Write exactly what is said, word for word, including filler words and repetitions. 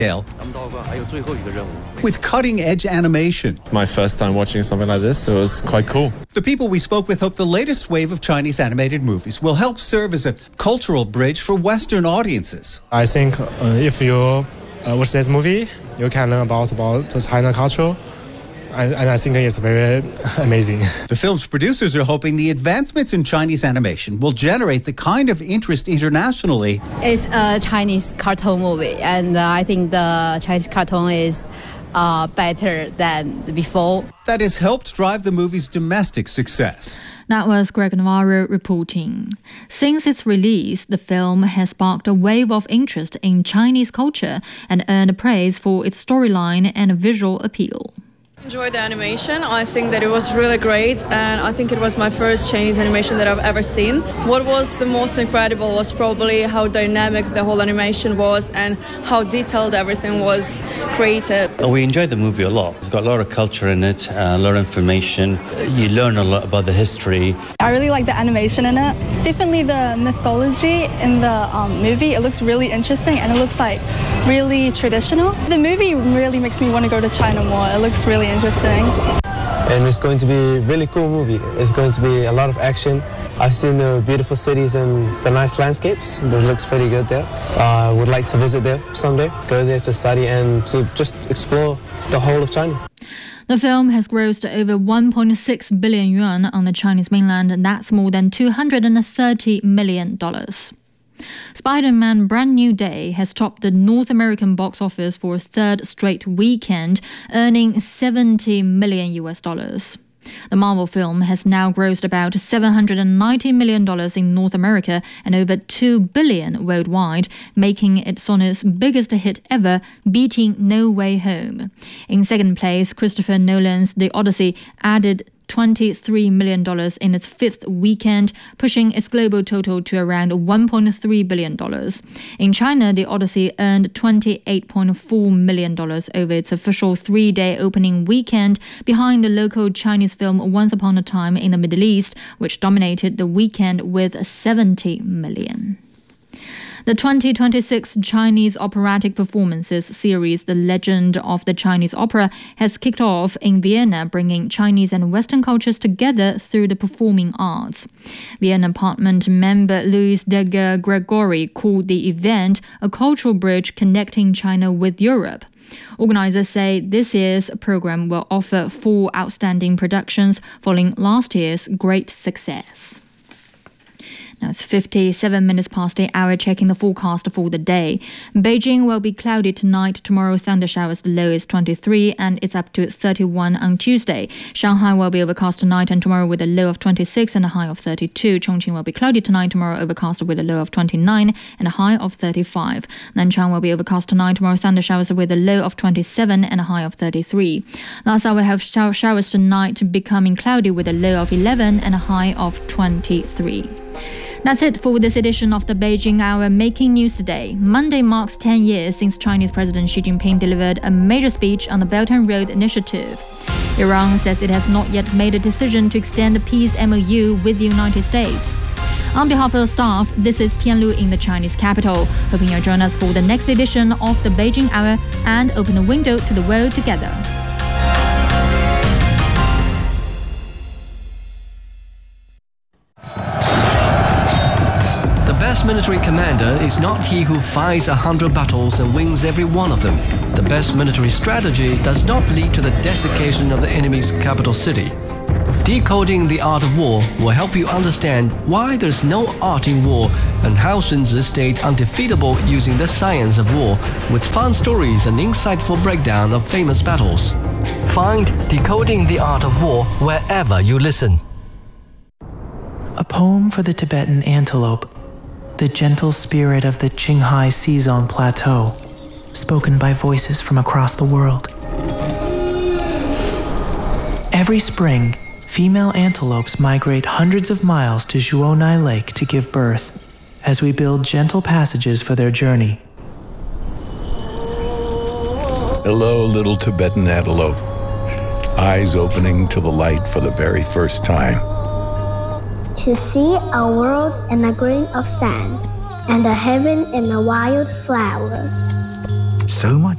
with cutting-edge animation. My first time watching something like this, so it was quite cool. The people we spoke with hope the latest wave of Chinese animated movies will help serve as a cultural bridge for Western audiences. I think uh, if you uh, watch this movie, you can learn about, about the China culture. And I think it's very amazing. The film's producers are hoping the advancements in Chinese animation will generate the kind of interest internationally. It's a Chinese cartoon movie, and uh, I think the Chinese cartoon is uh, better than before. That has helped drive the movie's domestic success. That was Greg Navarro reporting. Since its release, the film has sparked a wave of interest in Chinese culture and earned praise for its storyline and visual appeal. Enjoyed the animation. I think that it was really great, and I think it was my first Chinese animation that I've ever seen. What was the most incredible was probably how dynamic the whole animation was and how detailed everything was created. We enjoyed the movie a lot. It's got a lot of culture in it, uh, a lot of information. You learn a lot about the history. I really like the animation in it. Definitely the mythology in the um, movie. It looks really interesting, and it looks like really traditional. The movie really makes me want to go to China more. It looks really interesting. And it's going to be a really cool movie. It's going to be a lot of action. I've seen the beautiful cities and the nice landscapes. It looks pretty good there. I uh, would like to visit there someday, go there to study and to just explore the whole of China. The film has grossed over one point six billion yuan on the Chinese mainland, and that's more than two hundred thirty million dollars. Spider-Man Brand New Day has topped the North American box office for a third straight weekend, earning seventy million U S dollars. The Marvel film has now grossed about seven hundred ninety million dollars in North America and over two billion dollars worldwide, making it Sony's biggest hit ever, beating No Way Home. In second place, Christopher Nolan's The Odyssey added twenty-three million dollars in its fifth weekend, pushing its global total to around one point three billion dollars. In China, The Odyssey earned twenty-eight point four million dollars over its official three-day opening weekend, behind the local Chinese film Once Upon a Time in the Middle East, which dominated the weekend with seventy million dollars. The twenty twenty-six Chinese Operatic Performances series, The Legend of the Chinese Opera, has kicked off in Vienna, bringing Chinese and Western cultures together through the performing arts. Vienna Parliament member Louis de Gregory called the event a cultural bridge connecting China with Europe. Organizers say this year's program will offer four outstanding productions following last year's great success. Now it's fifty-seven minutes past the hour, checking the forecast for the day. Beijing will be cloudy tonight. Tomorrow, thunder showers. The low is twenty-three and it's up to thirty-one on Tuesday. Shanghai will be overcast tonight and tomorrow with a low of twenty-six and a high of thirty-two. Chongqing will be cloudy tonight, tomorrow overcast with a low of twenty-nine and a high of thirty-five. Nanchang will be overcast tonight, tomorrow thunder showers with a low of twenty-seven and a high of thirty-three. Lhasa will have showers tonight, becoming cloudy with a low of eleven and a high of twenty-three. That's it for this edition of the Beijing Hour, making news today. Monday marks ten years since Chinese President Xi Jinping delivered a major speech on the Belt and Road Initiative. Iran says it has not yet made a decision to extend the peace M O U with the United States. On behalf of the staff, this is Tianlu in the Chinese capital. Hoping you'll join us for the next edition of the Beijing Hour and open the window to the world together. The best military commander is not he who fights a hundred battles and wins every one of them. The best military strategy does not lead to the desiccation of the enemy's capital city. Decoding the Art of War will help you understand why there's no art in war and how Sun Tzu stayed undefeatable using the science of war, with fun stories and insightful breakdown of famous battles. Find Decoding the Art of War wherever you listen. A poem for the Tibetan antelope, the gentle spirit of the Qinghai Xizang Plateau, spoken by voices from across the world. Every spring, female antelopes migrate hundreds of miles to Zhuonai Lake to give birth, as we build gentle passages for their journey. Hello, little Tibetan antelope, eyes opening to the light for the very first time. To see a world in a grain of sand, and a heaven in a wild flower. So much